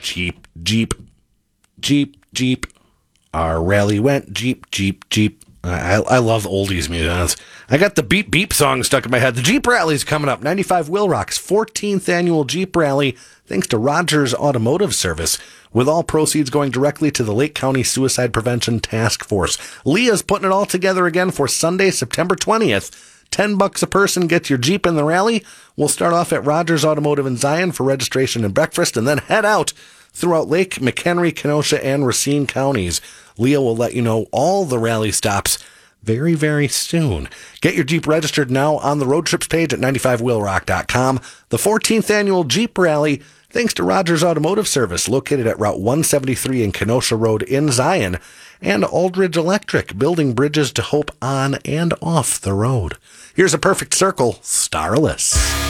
Jeep, Jeep, Jeep, Jeep. Our rally went Jeep, Jeep, Jeep. I love oldies music. I got the Beep Beep song stuck in my head. The Jeep Rally's coming up. 95 Wheel Rock's 14th annual Jeep Rally, thanks to Rogers Automotive Service, with all proceeds going directly to the Lake County Suicide Prevention Task Force. Leah's putting it all together again for Sunday, September 20th. $10 a person gets your Jeep in the rally. We'll start off at Rogers Automotive in Zion for registration and breakfast, and then head out throughout Lake, McHenry, Kenosha, and Racine counties. Leah will let you know all the rally stops very, very soon. Get your Jeep registered now on the road trips page at 95wheelrock.com. The 14th annual Jeep Rally, thanks to Rogers Automotive Service, located at Route 173 and Kenosha Road in Zion, and Aldridge Electric, building bridges to hope on and off the road. Here's a perfect circle, Starless.